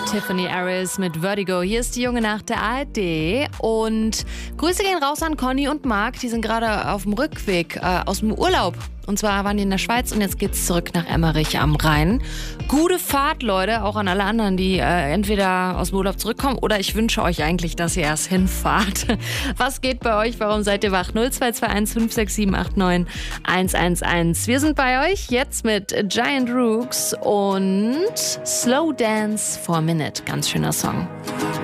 Tiffany Harris mit Vertigo. Hier ist die Junge nach der ARD. Und Grüße gehen raus an Conny und Marc. Die sind gerade auf dem Rückweg aus dem Urlaub. Und zwar waren die in der Schweiz und jetzt geht's zurück nach Emmerich am Rhein. Gute Fahrt, Leute, auch an alle anderen, die entweder aus dem Urlaub zurückkommen oder ich wünsche euch eigentlich, dass ihr erst hinfahrt. Was geht bei euch? Warum seid ihr wach? 0221 567 89 111. Wir sind bei euch jetzt mit Giant Rooks und Slow Dance for a Minute. Ganz schöner Song.